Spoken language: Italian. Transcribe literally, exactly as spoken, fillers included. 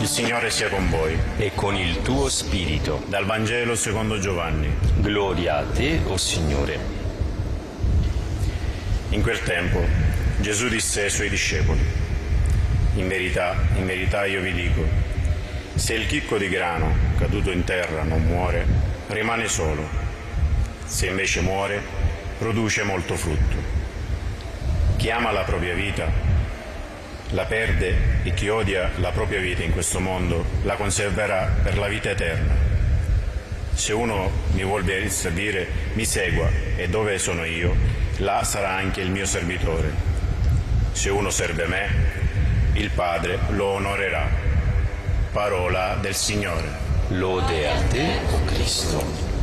Il Signore sia con voi. E con il tuo spirito. Dal Vangelo secondo Giovanni. Gloria a te, o Signore. In quel tempo Gesù disse ai suoi discepoli: In verità, in verità io vi dico, se il chicco di grano caduto in terra non muore, rimane solo. Se invece muore, produce molto frutto. Chi ama la propria vita la perde, e chi odia la propria vita in questo mondo la conserverà per la vita eterna. Se uno mi vuole servire, mi segua, e dove sono io, là sarà anche il mio servitore. Se uno serve me, il Padre lo onorerà. Parola del Signore. Lode a te, o Cristo.